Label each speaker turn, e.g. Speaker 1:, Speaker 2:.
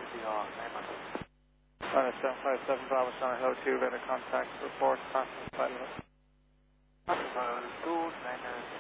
Speaker 1: CR, name on it.
Speaker 2: 757 Bravo Channel Hill 2, radar contact, report, passing pilot.
Speaker 1: Good,